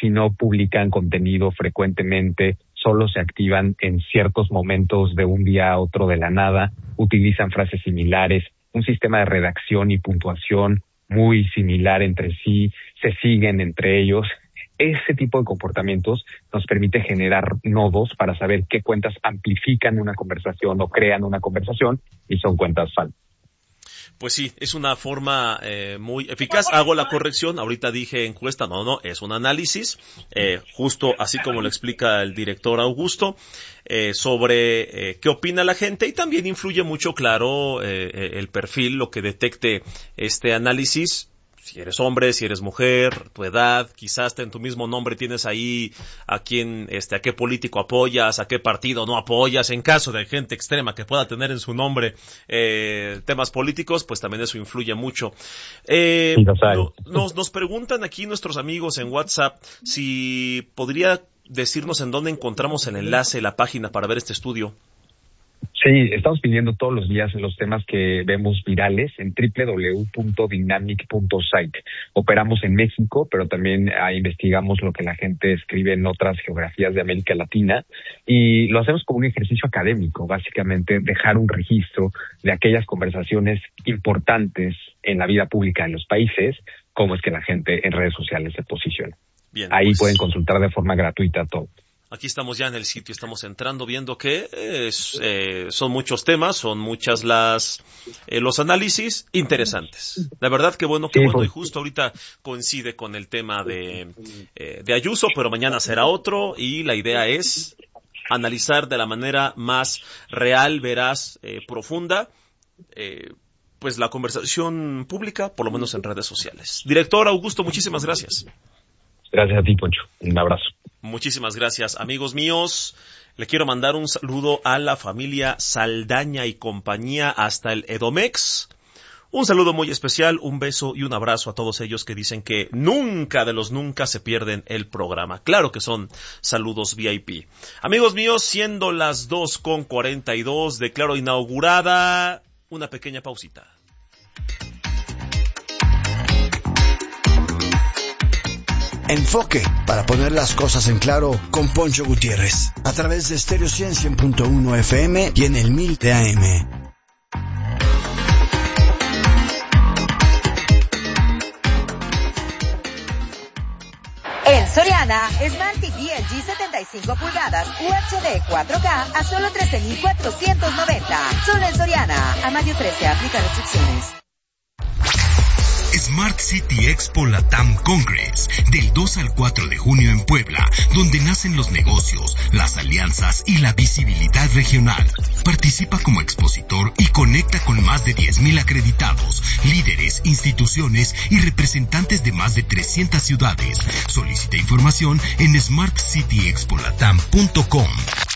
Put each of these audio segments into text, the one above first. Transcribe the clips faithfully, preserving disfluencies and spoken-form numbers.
casi no publican contenido frecuentemente, solo se activan en ciertos momentos de un día a otro de la nada, utilizan frases similares, un sistema de redacción y puntuación muy similar entre sí, se siguen entre ellos. Ese tipo de comportamientos nos permite generar nodos para saber qué cuentas amplifican una conversación o crean una conversación y son cuentas falsas. Pues sí, es una forma eh, muy eficaz. Hago la corrección, ahorita dije encuesta, no, no, es un análisis, eh, justo así como lo explica el director Augusto, eh, sobre eh, qué opina la gente, y también influye mucho, claro, eh, el perfil, lo que detecte este análisis. Si eres hombre, si eres mujer, tu edad, quizás en tu mismo nombre tienes ahí a quién, este, a qué político apoyas, a qué partido no apoyas. En caso de gente extrema que pueda tener en su nombre eh, temas políticos, pues también eso influye mucho. Eh, no, nos, nos preguntan aquí nuestros amigos en WhatsApp si podría decirnos en dónde encontramos el enlace, la página para ver este estudio. Sí, estamos pidiendo todos los días los temas que vemos virales en doble u doble u doble u punto dynamic punto site. Operamos en México, pero también ah, investigamos lo que la gente escribe en otras geografías de América Latina, y lo hacemos como un ejercicio académico, básicamente dejar un registro de aquellas conversaciones importantes en la vida pública de los países, cómo es que la gente en redes sociales se posiciona. Bien, ahí pues pueden consultar de forma gratuita todo. Aquí estamos ya en el sitio, estamos entrando, viendo que es, eh, son muchos temas, son muchas las eh, los análisis interesantes. La verdad que bueno, que bueno, y justo ahorita coincide con el tema de, eh, de Ayuso, pero mañana será otro, y la idea es analizar de la manera más real, veraz, eh, profunda, eh, pues la conversación pública, por lo menos en redes sociales. Director Augusto, muchísimas gracias. Gracias a ti, Poncho. Un abrazo. Muchísimas gracias, amigos míos. Le quiero mandar un saludo a la familia Saldaña y compañía hasta el Edomex. Un saludo muy especial, un beso y un abrazo a todos ellos que dicen que nunca de los nunca se pierden el programa. Claro que son saludos V I P. Amigos míos, siendo las dos con cuarenta y dos, declaro inaugurada una pequeña pausita. Enfoque, para poner las cosas en claro, con Poncho Gutiérrez, a través de Stereo cien punto uno F M y en el mil de A M. En Soriana, Smart T V L G setenta y cinco pulgadas U H D cuatro K a solo trece mil cuatrocientos noventa. Solo en Soriana. A mayo trece, aplica restricciones. Smart City Expo Latam Congress, del dos al cuatro de junio en Puebla, donde nacen los negocios, las alianzas y la visibilidad regional. Participa como expositor y conecta con más de diez mil acreditados, líderes, instituciones y representantes de más de trescientas ciudades. Solicita información en smart city expo latam punto com.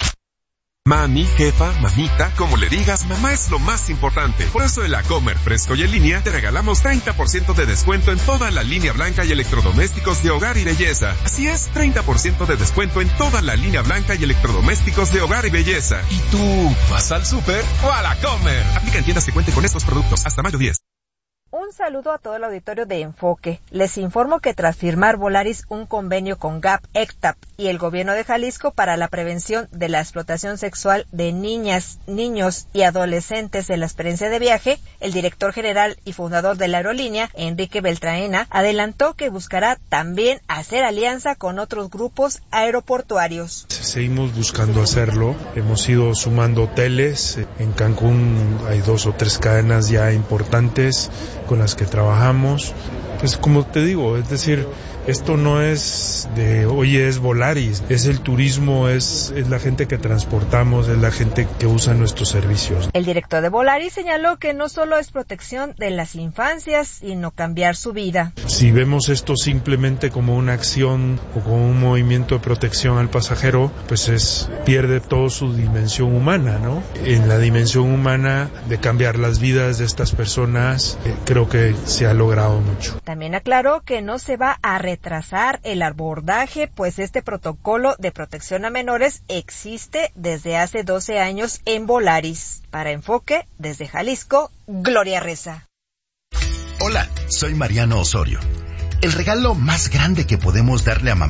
Mami, jefa, mamita, como le digas, mamá es lo más importante. Por eso en la Comer Fresco y en línea te regalamos treinta por ciento de descuento en toda la línea blanca y electrodomésticos de hogar y belleza. Así es, treinta por ciento de descuento en toda la línea blanca y electrodomésticos de hogar y belleza. ¿Y tú, vas al súper o a la Comer? Aplica en tiendas que cuenten con estos productos hasta mayo diez. Un saludo a todo el auditorio de Enfoque. Les informo que tras firmar Volaris un convenio con G A P, E C T A P y el gobierno de Jalisco para la prevención de la explotación sexual de niñas, niños y adolescentes en la experiencia de viaje, el director general y fundador de la aerolínea, Enrique Beltraena, adelantó que buscará también hacer alianza con otros grupos aeroportuarios. Seguimos buscando hacerlo. Hemos ido sumando hoteles. En Cancún hay dos o tres cadenas ya importantes con las que trabajamos. Pues como te digo, es decir, esto no es de, oye, es Volaris, es el turismo, es, es la gente que transportamos, es la gente que usa nuestros servicios. El director de Volaris señaló que no solo es protección de las infancias, sino cambiar su vida. Si vemos esto simplemente como una acción o como un movimiento de protección al pasajero, pues es, pierde toda su dimensión humana, ¿no? En la dimensión humana de cambiar las vidas de estas personas, eh, creo que se ha logrado mucho. También aclaró que no se va a retrasar el abordaje, pues este protocolo de protección a menores existe desde hace doce años en Volaris. Para Enfoque, desde Jalisco, Gloria Reza. Hola, soy Mariano Osorio. El regalo más grande que podemos darle a mamá